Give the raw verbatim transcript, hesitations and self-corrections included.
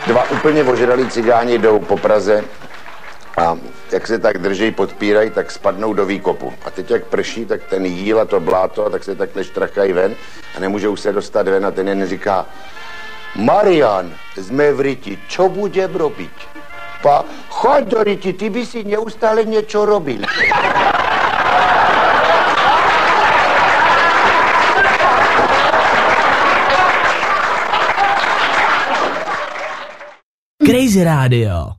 Dva úplně ožralí cigáni jdou po Praze a jak se tak drží, podpírají, tak spadnou do výkopu. A teď jak prší, tak ten jíl a to bláto, tak se takhle štrachají ven a nemůžou se dostat ven a ten jen říká: Marian, jsme v ryti, čo budem robiť? Pa, choď do ryti, ty by si neustále něco robil. Crazy Radio.